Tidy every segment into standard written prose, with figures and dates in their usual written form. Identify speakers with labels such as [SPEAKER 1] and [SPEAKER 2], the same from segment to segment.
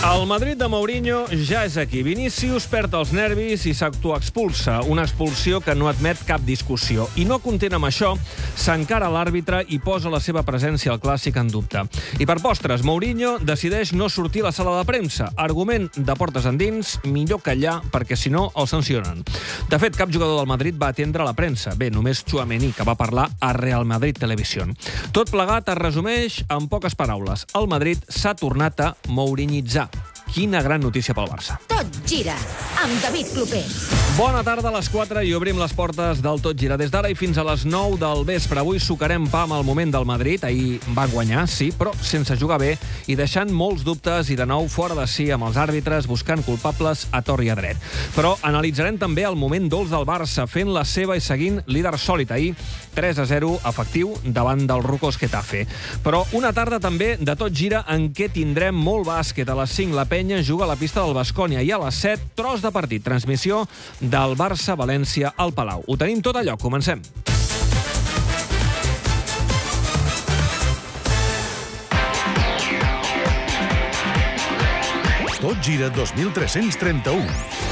[SPEAKER 1] El Madrid de Mourinho ja és aquí. Vinícius perd els nervis i s'autoexpulsa. Una expulsió que no admet cap discussió. I no content amb això, s'encara l'àrbitre i posa la seva presència al Clàssic en dubte. I per postres, Mourinho decideix no sortir a la sala de premsa. Argument de portes endins, millor callar, perquè si no el sancionen. De fet, cap jugador del Madrid va atendre la premsa. Bé, només Tchouaméni, que va parlar a Real Madrid Television. Tot plegat es resumeix en poques paraules. El Madrid s'ha tornat a mourinitzar. Quina gran notícia pel Barça.
[SPEAKER 2] Tot gira, amb David Clopés.
[SPEAKER 1] Bona tarda, a les 4 i obrim les portes del Tot Gira. Des d'ara i fins a les 9 del vespre. Avui sucarem pa amb el moment del Madrid. Ahir va guanyar, sí, però sense jugar bé i deixant molts dubtes i de nou fora de si amb els àrbitres buscant culpables a tort i a dret. Però analitzarem també el moment dolç del Barça, fent la seva i seguint líder sòlid. Ahir 3-0 efectiu davant del Rucos Getafe. Però una tarda també de Tot Gira en què tindrem molt bàsquet. A les 5 la Penya juga a la pista del Baskonia i a les 7 tros de partit. Transmissió del Barça-València al Palau. Ho tenim tot allò. Comencem.
[SPEAKER 3] Tot Gira 2331.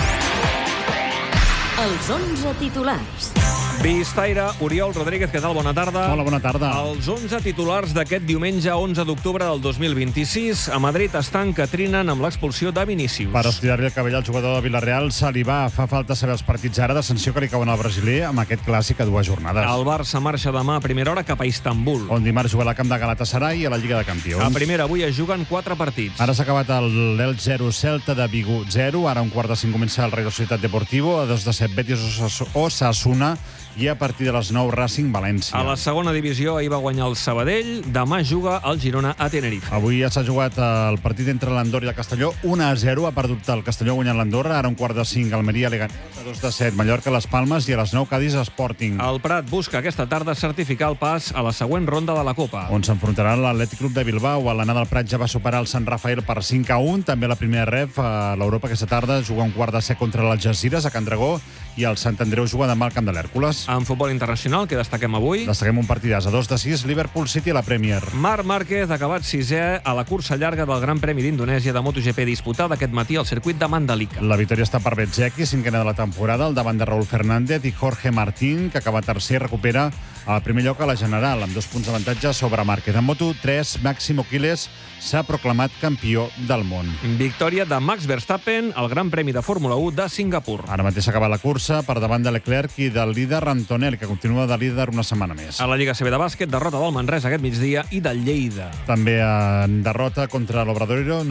[SPEAKER 2] Els 11 titulars.
[SPEAKER 1] Vistaire, Oriol Rodríguez, què tal? Bona tarda.
[SPEAKER 4] Hola, bona tarda.
[SPEAKER 1] Els 11 titulars d'aquest diumenge 11 d'octubre del 2026. A Madrid estan que trinen amb l'expulsió de Vinícius.
[SPEAKER 4] Per estirar-li el cabell al jugador de Villarreal, se li va. Fa falta saber els partits ara de sanció que li cauen al brasiler amb aquest clàssic a dues jornades.
[SPEAKER 1] El Barça marxa demà a primera hora cap a Istanbul.
[SPEAKER 4] On dimarts jugarà al camp de Galatasaray i a la Lliga de Campions.
[SPEAKER 1] A primera, avui es juguen 4 partits.
[SPEAKER 4] Ara s'ha acabat l'Elx 0, Celta de Vigo 0. Ara a un quart de 5 comença el Real Societat Deportivo. A 2 de 7, Betis Osasuna. I a partir de les 9, Racing València.
[SPEAKER 1] A la segona divisió ahir va guanyar el Sabadell. Demà juga el Girona a Tenerife.
[SPEAKER 4] Avui ja s'ha jugat el partit entre l'Andorra i el Castelló. 1-0 ha perdut el Castelló guanyant l'Andorra. Ara un quart de 5, Almeria, Leganés. A 2 de 7, Mallorca, Les Palmes. I a les 9, Cádiz, Sporting.
[SPEAKER 1] El Prat busca aquesta tarda certificar el pas a la següent ronda de la Copa.
[SPEAKER 4] On s'enfrontarà l'Atlètic Club de Bilbao. A l'anada del Prat ja va superar el Sant Rafael per 5-1. També la primera ref a l'Europa aquesta tarda juga un quart de 7 contra l'Algesires a Can Dragó. I el Sant Andreu juga demà al camp de l'Hèrcules.
[SPEAKER 1] En futbol internacional, que destaquem avui?
[SPEAKER 4] Destaquem un partidàs a 2 de 6, Liverpool City a la Premier.
[SPEAKER 1] Marc Márquez ha acabat 6è a la cursa llarga del Gran Premi d'Indonèsia de MotoGP disputada aquest matí al circuit de Mandalika.
[SPEAKER 4] La victòria està per Bezzecchi, 5ena de la temporada, al davant de Raúl Fernández i Jorge Martín, que acaba tercer i recupera el primer lloc a la general, amb 2 punts d'avantatge sobre Márquez. En Moto3, Máximo Quiles s'ha proclamat campió del món.
[SPEAKER 1] Victòria de Max Verstappen al Gran Premi de Fórmula 1 de Singapur.
[SPEAKER 4] Ara mateix s'ha acabat la cursa per davant de Leclerc i del líder Antonelli, que continua de líder una setmana més.
[SPEAKER 1] A la Lliga CB de bàsquet, derrota del Manresa aquest migdia i del Lleida.
[SPEAKER 4] També en derrota contra l'Obradoiro,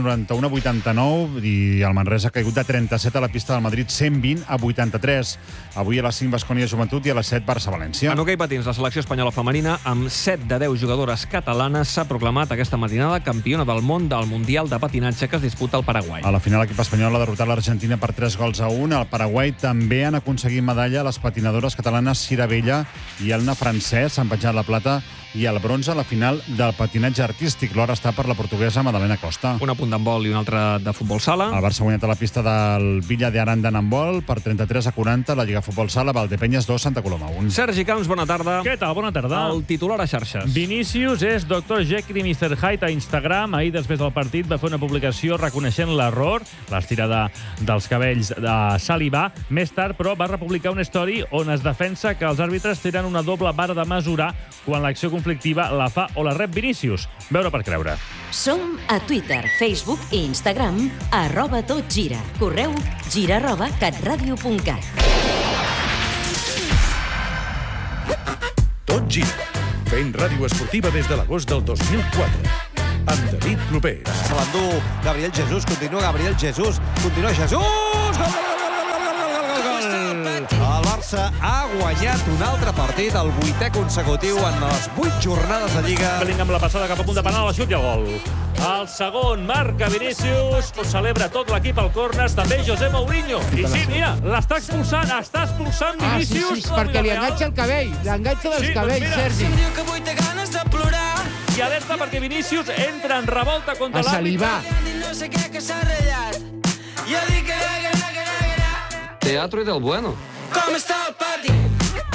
[SPEAKER 4] 91-89, i el Manresa ha caigut de 37 a la pista del Madrid, 120-83. Avui a les 5, Baskonia Joventut, i a les 7, Barça-València.
[SPEAKER 1] En hoquei patins, la selecció espanyola femenina, amb 7 de 10 jugadores catalanes, s'ha proclamat aquesta matinada campiona del món del Mundial de Patinatge que es disputa al Paraguai.
[SPEAKER 4] A la final, l'equip espanyol ha derrotat l'Argentina per 3-1. Al Paraguai també han aconseguit medalla les patinadores catalanes Cira Vella i Elna Francesc. Han penjat la plata i el bronze a la final del patinatge artístic. L'hora està per la portuguesa Madalena Costa.
[SPEAKER 1] Un apunt d'handbol i un altre de futbol sala.
[SPEAKER 4] El Barça ha guanyat a la pista del Villa de Aranda en handbol per 33-40. La Lliga Futbol Sala, Valdepenyes 2, Santa Coloma 1.
[SPEAKER 1] Sergi Camps, bona tarda.
[SPEAKER 5] Què tal? Bona tarda.
[SPEAKER 1] El titular a xarxes.
[SPEAKER 5] Vinícius és Dr. Jekyll i Mr. Hyde a Instagram. Ahir, després del partit, va fer una publicació reconeixent l'error, l'estirada dels cabells de Salivà. Més tard, però, va republicar una story on es defensa que els àrbitres tenen una doble vara de mesurar quan l'acció conflictiva la fa o la rep Vinícius. Veure per creure.
[SPEAKER 2] Som a Twitter, Facebook i Instagram, @totgira. Correu gira@catradio.cat.
[SPEAKER 3] Tot Gira. Fent ràdio esportiva des de l'agost del 2004. Amb David Clopés.
[SPEAKER 6] Se l'endú Gabriel Jesús, continua Gabriel Jesús, continua Jesús! Gol, gol, gol, gol, gol! El Barça ha guanyat un altre partit, el 8è consecutiu en les 8 jornades de Lliga.
[SPEAKER 5] Bellingham la passada cap a punt de penal, el xut i el gol. El segon marca Vinícius, ho celebra tot l'equip al córner, també José Mourinho. I sí, mira, l'està expulsant Vinícius.
[SPEAKER 7] Sí, perquè li enganxa el cabell, l'enganxa dels cabells, Sergi.
[SPEAKER 5] I alerta perquè Vinícius entra en revolta contra
[SPEAKER 7] A Salivà.
[SPEAKER 8] Teatro y del bueno.
[SPEAKER 9] ¿Cómo está el party?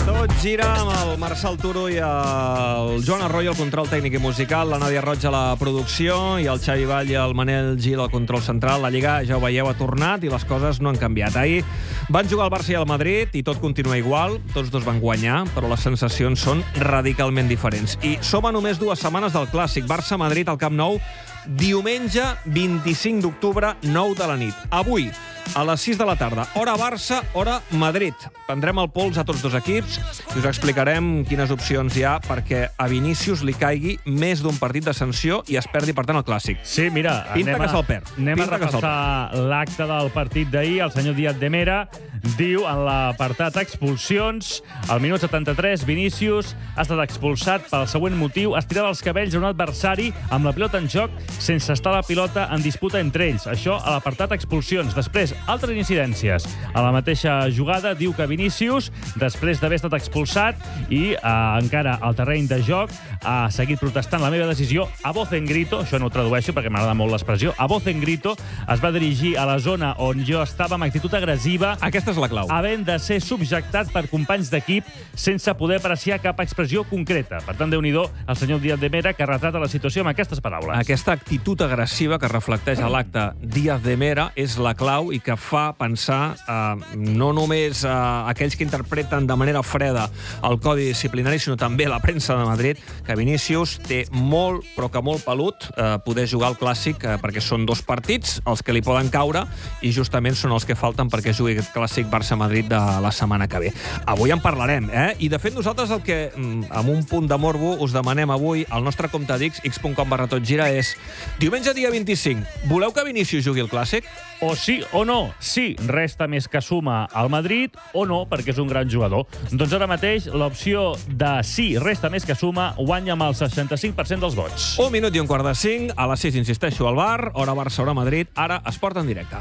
[SPEAKER 1] Tot gira amb el Marçal Turo i el Joan Arroyo, el control tècnic i musical, la Nàdia Roig a la producció i el Xavi Vall i el Manel Gil al control central. La Lliga, ja ho veieu, ha tornat i les coses no han canviat. Ahir van jugar el Barça i el Madrid i tot continua igual. Tots dos van guanyar, però les sensacions són radicalment diferents. I som a només 2 setmanes del clàssic Barça-Madrid al Camp Nou, diumenge 25 d'octubre, 9 de la nit. Avui, a les 6 de la tarda, hora Barça, hora Madrid. Prendrem el pols a tots dos equips i us explicarem quines opcions hi ha perquè a Vinícius li caigui més d'un partit de sanció i es perdi, per tant, el clàssic.
[SPEAKER 5] Sí, mira,
[SPEAKER 1] Pinta que se'l perd.
[SPEAKER 5] Anem a repassar l'acte del partit d'ahir. El senyor Díaz de Mera diu en l'apartat expulsions, al minut 73, Vinícius ha estat expulsat pel següent motiu: estirava els cabells a un adversari amb la pilota en joc sense estar la pilota en disputa entre ells. Això a l'apartat expulsions. Després, altres incidències. A la mateixa jugada diu que Vinícius, després d'haver estat expulsat i encara al terreny de joc, ha seguit protestant la meva decisió a voz en grito, això no ho tradueixo perquè m'agrada molt l'expressió, a voz en grito, es va dirigir a la zona on jo estava amb actitud agressiva.
[SPEAKER 1] Aquesta és la clau.
[SPEAKER 5] Havent de ser subjectat per companys d'equip sense poder apreciar cap expressió concreta. Per tant, Déu-n'hi-do, el senyor Díaz de Mera, que retrata la situació amb aquestes paraules.
[SPEAKER 1] Aquesta actitud agressiva que reflecteix a l'acte Díaz de Mera és la clau i que fa pensar no només aquells que interpreten de manera freda el codi disciplinari, sinó també la premsa de Madrid, que Vinícius té molt, però que molt pelut poder jugar al Clàssic, perquè són 2 partits els que li poden caure i justament són els que falten perquè jugui aquest Clàssic Barça-Madrid de la setmana que ve. Avui en parlarem, I de fet nosaltres el que, amb un punt de morbo, us demanem avui al nostre compte d'X, x.com/totgira, és diumenge dia 25, voleu que Vinícius jugui el Clàssic?
[SPEAKER 5] O sí o no. Sí, resta més que suma al Madrid, o no, perquè és un gran jugador. Doncs ara mateix l'opció de sí, resta més que suma, guanya amb el 65% dels vots.
[SPEAKER 1] 1 minut i un quart de 5, a les 6 insisteixo al bar, hora Barça, hora Madrid, ara Esport en directe.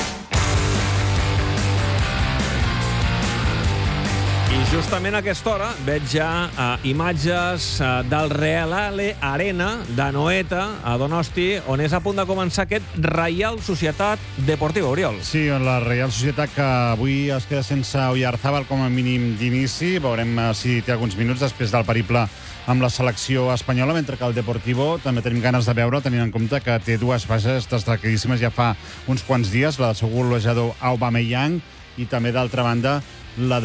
[SPEAKER 1] I justament a aquesta hora veig ja imatges del Real Arena de Noeta, a Donosti, on és a punt de començar aquest Reial Societat Deportiva, Oriol.
[SPEAKER 4] Sí, la Reial Societat que avui es queda sense Oyarzábal com a mínim d'inici. Veurem si té alguns minuts després del periple amb la selecció espanyola, mentre que el Deportivo també tenim ganes de veure, tenint en compte que té 2 baixes destacadíssimes ja fa uns quants dies, la del seu golejador Aubameyang i també, d'altra banda, la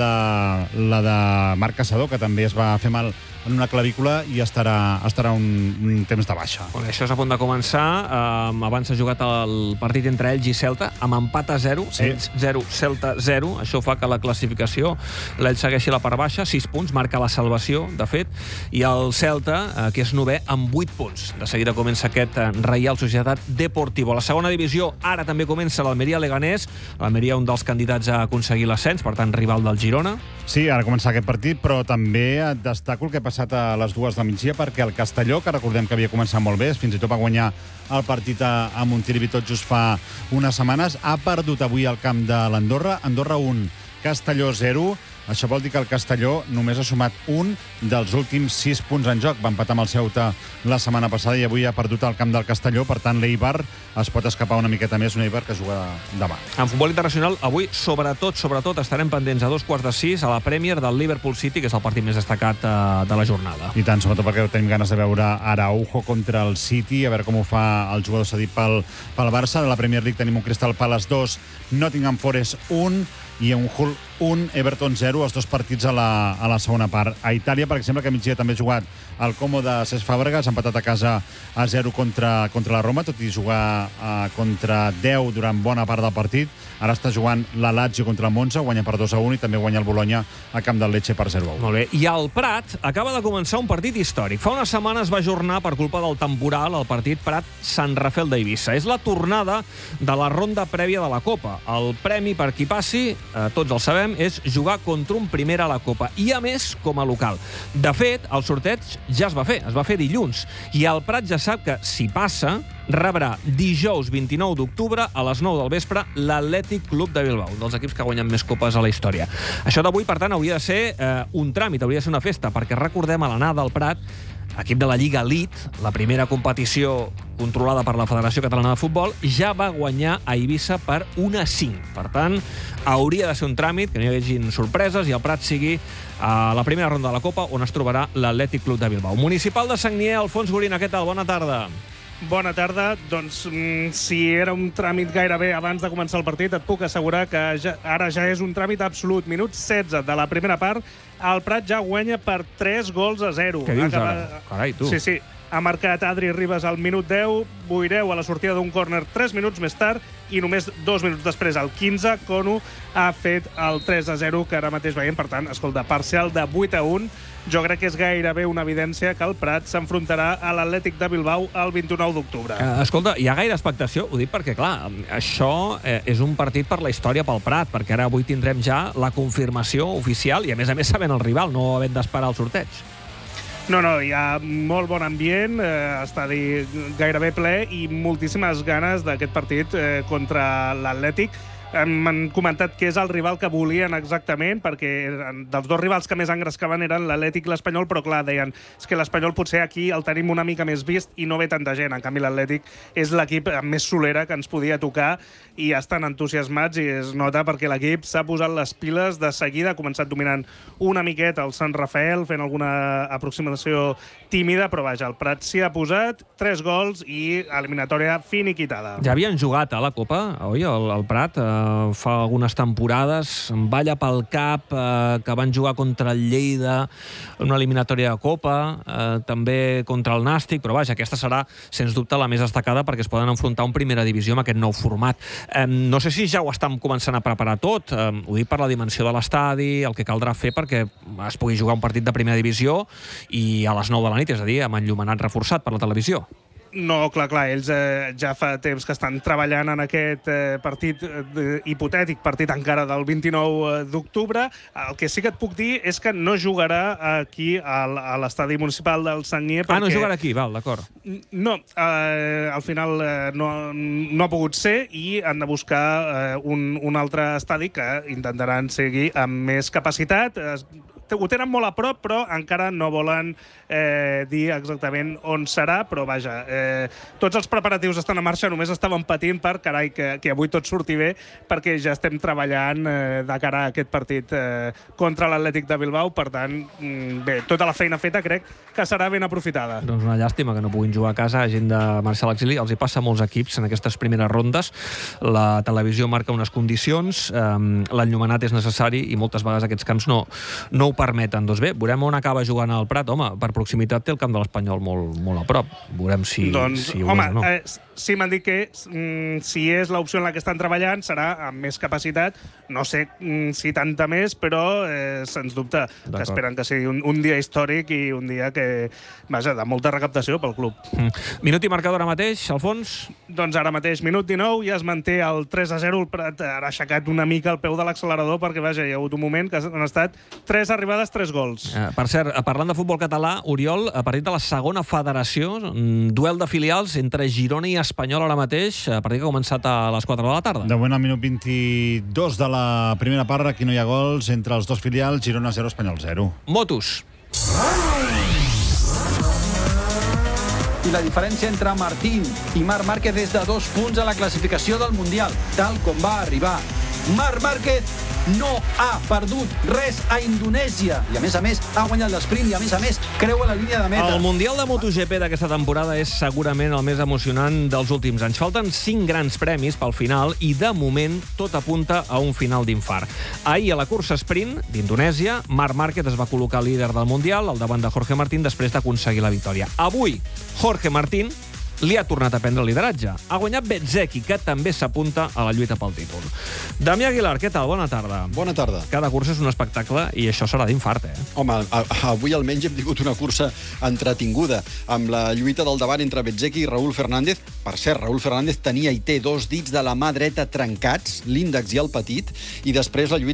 [SPEAKER 4] de Marc Caçador, que també es va fer mal en una clavícula i estarà un temps de baixa.
[SPEAKER 1] Això és a punt de començar. Abans s'ha jugat el partit entre ells i Celta, amb empat a 0, sí. Ells 0, Celta 0. Això fa que la classificació l'ell segueixi la part baixa, 6 punts, marca la salvació, de fet, i el Celta, que és 9è, amb 8 punts. De seguida comença aquest Reial Societat Deportivo. La segona divisió ara també comença l'Almeria-Leganés. L'Almeria, un dels candidats a aconseguir l'ascens, per tant, rival del Girona.
[SPEAKER 4] Sí, ara comença aquest partit, però també destaco el que ha passat a les 2 del migdia, perquè el Castelló, que recordem que havia començat molt bé, fins i tot va guanyar el partit a Montilivi tot just fa unes setmanes, ha perdut avui al camp de l'Andorra. Andorra 1, Castelló 0. Això vol dir que el Castelló només ha sumat un dels últims 6 punts en joc. Va empatar amb el Ceuta la setmana passada i avui ha perdut al camp del Castelló. Per tant, l'Eibar es pot escapar una miqueta més, un Eibar que juga demà.
[SPEAKER 1] En futbol internacional, avui, sobretot, estarem pendents a 5:15 a la Premier del Liverpool City, que és el partit més destacat de la jornada.
[SPEAKER 4] I tant, sobretot perquè tenim ganes de veure Araujo contra el City, a veure com ho fa el jugador cedit pel Barça. A la Premier League tenim un Crystal Palace 2, Nottingham Forest 1, i un Hull 1, Everton 0, els 2 partits a la segona part. A Itàlia, per exemple, que a migdia també ha jugat el Como de Cesc Fàbregas, ha empatat a casa a 0 contra la Roma, tot i jugar contra 10 durant bona part del partit. Ara està jugant la Lazio contra el Monza, guanya per 2-1 i també guanya el Bologna a camp del Lecce per 0-1.
[SPEAKER 1] Molt bé. I al Prat acaba de començar un partit històric. Fa una setmana es va ajornar per culpa del temporal el partit Prat-Sant Rafel d'Eivissa. És la tornada de la ronda prèvia de la Copa. El premi per qui passi, tots el sabem, és jugar contra un primer a la Copa. I, a més, com a local. De fet, el sorteig ja es va fer dilluns. I el Prat ja sap que, si passa, rebrà dijous 29 d'octubre a les 9 del vespre l'Atlètic Club de Bilbao, dels equips que guanyen més copes a la història. Això d'avui, per tant, hauria de ser un tràmit, hauria de ser una festa, perquè recordem, a l'anada del Prat equip de la Lliga Elite, la primera competició controlada per la Federació Catalana de Futbol, ja va guanyar a Eivissa per 1-5. Per tant, hauria de ser un tràmit, que no hi hagin sorpreses, i el Prat sigui a la primera ronda de la Copa, on es trobarà l'Atlètic Club de Bilbao. Municipal de Sagnier, Alfons Gorina, què tal? Bona tarda.
[SPEAKER 8] Bona tarda. Doncs si era un tràmit gairebé abans de començar el partit, et puc assegurar que ara ja és un tràmit absolut. Minut 16 de la primera part, el Prat ja guanya per 3-0.
[SPEAKER 1] Què dius ara? Carai, tu.
[SPEAKER 8] Sí. Ha marcat Adri Ribas al minut 10, Boireu a la sortida d'un córner 3 minuts més tard i només 2 minuts després, al 15, Konu ha fet el 3-0 que ara mateix veiem. Per tant, escolta, parcial de 8-1. Jo crec que és gairebé una evidència que el Prat s'enfrontarà a l'Atlètic de Bilbao el 29 d'octubre.
[SPEAKER 1] Escolta, hi ha gaire expectació? Ho dic perquè, clar, això és un partit per la història pel Prat, perquè ara avui tindrem ja la confirmació oficial i, a més, sabent el rival, no havent d'esperar el sorteig.
[SPEAKER 8] No, hi ha molt bon ambient, estadi gairebé ple i moltíssimes ganes d'aquest partit contra l'Atlètic. M'han comentat que és el rival que volien exactament, perquè dels dos rivals que més engrescaven eren l'Atlètic i l'Espanyol, però clar, deien, és que l'Espanyol potser aquí el tenim una mica més vist i no ve tanta gent. En canvi, l'Atlètic és l'equip amb més solera que ens podia tocar i estan entusiasmats i es nota perquè l'equip s'ha posat les piles de seguida, ha començat dominant una miqueta el Sant Rafael, fent alguna aproximació tímida, però vaja, el Prat s'hi ha posat, 3 gols i eliminatòria finiquitada.
[SPEAKER 1] Ja havien jugat a la Copa, oi, el Prat, fa algunes temporades, em balla pel cap que van jugar contra el Lleida en una eliminatòria de Copa, també contra el Nàstic, però vaja, aquesta serà, sens dubte, la més destacada perquè es poden enfrontar un primera divisió amb aquest nou format. No sé si ja ho estan començant a preparar tot, ho dic per la dimensió de l'estadi, el que caldrà fer perquè es pugui jugar un partit de primera divisió i a les 9 de la nit, és a dir, amb enllumenat reforçat per la televisió.
[SPEAKER 8] No, clar, ells ja fa temps que estan treballant en aquest partit hipotètic, partit encara del 29 d'octubre. El que sí que et puc dir és que no jugarà aquí a l'estadi municipal del Sagnier.
[SPEAKER 1] No jugarà aquí, val, d'acord.
[SPEAKER 8] No, al final no ha pogut ser i han de buscar un altre estadi que intentaran seguir amb més capacitat. Ho tenen molt a prop, però encara no volen dir exactament on serà, però vaja, tots els preparatius estan en marxa, només estaven patint per, carai, que avui tot surti bé, perquè ja estem treballant de cara a aquest partit contra l'Atlètic de Bilbao. Per tant, bé, tota la feina feta crec que serà ben aprofitada.
[SPEAKER 1] Doncs una llàstima que no puguin jugar a casa, gent de marxar a l'exili. Els hi passa a molts equips en aquestes primeres rondes. La televisió marca unes condicions, l'enllumenat és necessari i moltes vegades aquests camps no ho permeten. Doncs bé, veurem on acaba jugant el Prat. Home, per proximitat té el camp de l'Espanyol molt a prop. Veurem si ho és o no.
[SPEAKER 8] Sí, m'han dit que si és l'opció en la que estan treballant serà amb més capacitat. No sé si tanta més, però sens dubte que esperen que sigui un dia històric i un dia que, vaja, de molta recaptació pel club.
[SPEAKER 1] Minut i marcador ara mateix, Alfons?
[SPEAKER 8] Doncs ara mateix, minut 19, ja es manté el 3-0. El Prat ha aixecat una mica el peu de l'accelerador perquè, vaja, hi ha hagut un moment que han estat 3 arribades, 3 gols.
[SPEAKER 1] Per cert, parlant de futbol català, Oriol, a partir de la segona federació, duel de filials entre Girona i Espanyol ara mateix, a partir que ha començat a les 4 de la tarda.
[SPEAKER 4] De moment, al minut 22 de la primera part, aquí no hi ha gols entre els dos filials, Girona 0, Espanyol 0.
[SPEAKER 1] Motos.
[SPEAKER 9] I la diferència entre Martín i Marc Márquez és de 2 punts a la classificació del Mundial, tal com va arribar. Marc Márquez no ha perdut res a Indonèsia. I a més, ha guanyat l'esprint i, a més, creua la línia de meta.
[SPEAKER 1] El Mundial de MotoGP d'aquesta temporada és segurament el més emocionant dels últims anys. Falten 5 grans premis pel final i, de moment, tot apunta a un final d'infart. Ahir, a la cursa sprint d'Indonèsia, Marc Márquez es va col·locar líder del Mundial al davant de Jorge Martín després d'aconseguir la victòria. Avui, Jorge Martín li ha tornat a prendre el lideratge. Ha guanyat Bezzecchi, que també s'apunta a la lluita pel títol. Damià Aguilar, què tal? Bona tarda.
[SPEAKER 10] Bona tarda.
[SPEAKER 1] Cada cursa és un espectacle i això serà d'infart,
[SPEAKER 10] Home, avui almenys hem tingut una cursa entretinguda, amb la lluita del davant entre Bezzecchi i Raúl Fernández. Per cert, Raúl Fernández tenia i té 2 dits de la mà dreta trencats, l'índex i el petit, i després la lluita